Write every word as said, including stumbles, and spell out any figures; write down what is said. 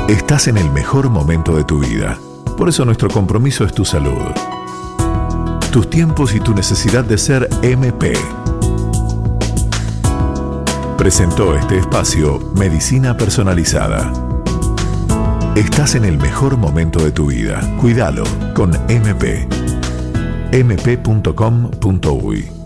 Estás en el mejor momento de tu vida. Por eso nuestro compromiso es tu salud, tus tiempos y tu necesidad de ser M P. Presentó este espacio Medicina Personalizada. Estás en el mejor momento de tu vida. Cuídalo con M P. m p punto com punto u y